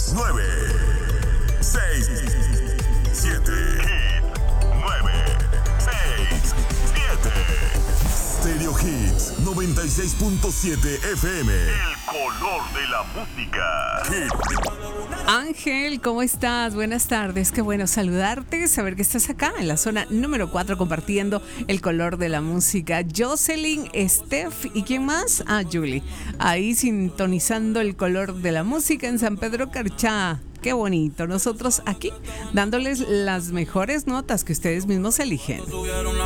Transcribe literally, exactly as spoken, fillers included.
nueve, seis, siete, nueve, seis, siete. Stereo Hits noventa y seis punto siete F M. El color de la música. Hit. Ángel, ¿cómo estás? Buenas tardes, qué bueno saludarte, saber que estás acá en la zona número cuatro compartiendo el color de la música. Jocelyn, Steph y ¿quién más? Ah, Julie, ahí sintonizando el color de la música en San Pedro Carchá. Qué bonito, nosotros aquí dándoles las mejores notas que ustedes mismos eligen. Subieron la